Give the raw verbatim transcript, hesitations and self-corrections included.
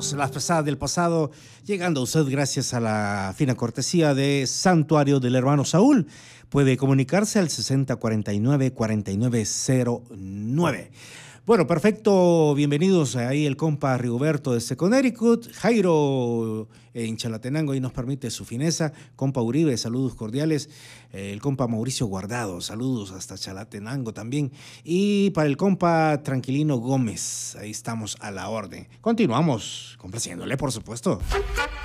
Amigos, las pesadas del pasado, llegando a usted gracias a la fina cortesía de Santuario del Hermano Saúl. Puede comunicarse al sesenta cuarenta y nueve cuarenta y nueve cero nueve. Bueno, perfecto, bienvenidos ahí el compa Rigoberto desde Connecticut, Jairo en Chalatenango, ahí nos permite su fineza, compa Uribe, saludos cordiales, el compa Mauricio Guardado, saludos hasta Chalatenango también, y para el compa Tranquilino Gómez, ahí estamos a la orden. Continuamos complaciéndole, por supuesto.